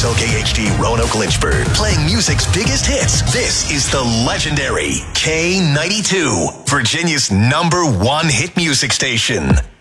WSOKHD Roanoke Lynchburg, playing music's biggest hits. This is the legendary K92, Virginia's #1 hit music station.